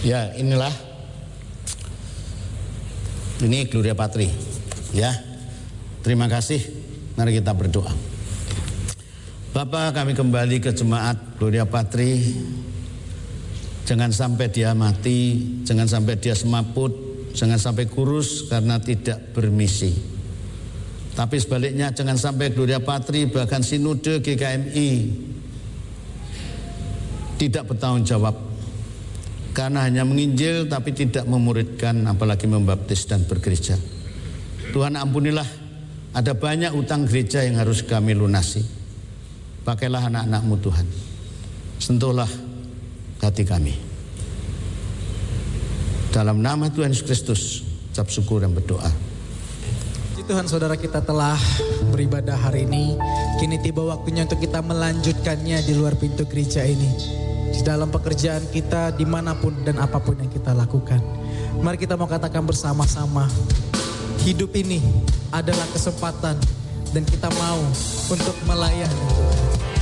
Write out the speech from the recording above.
Ya, inilah. Ini Gloria Patri. Ya. Terima kasih. Mari kita berdoa. Bapa, kami kembali ke jemaat Gloria Patri. Jangan sampai dia mati, jangan sampai dia semaput, jangan sampai kurus karena tidak bermisi. Tapi sebaliknya jangan sampai Gloria Patri bahkan Sinode GKMI tidak bertanggung jawab karena hanya menginjil tapi tidak memuridkan, apalagi membaptis dan bergereja. Tuhan ampunilah, ada banyak utang gereja yang harus kami lunasi. Pakailah anak-anak-Mu Tuhan, sentuhlah hati kami. Dalam nama Tuhan Yesus Kristus, ucap syukur dan berdoa. Tuhan, saudara, kita telah beribadah hari ini. Kini tiba waktunya untuk kita melanjutkannya di luar pintu gereja ini, di dalam pekerjaan kita, dimanapun dan apapun yang kita lakukan. Mari kita mau katakan bersama-sama, hidup ini adalah kesempatan dan kita mau untuk melayani Tuhan.